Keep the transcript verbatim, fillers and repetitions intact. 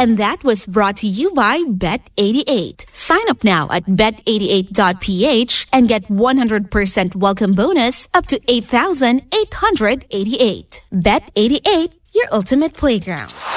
And that was brought to you by Bet eighty-eight. Sign up now at bet eighty-eight dot p h and get one hundred percent welcome bonus up to eight thousand eight hundred eighty-eight. Bet eighty-eight, your ultimate playground.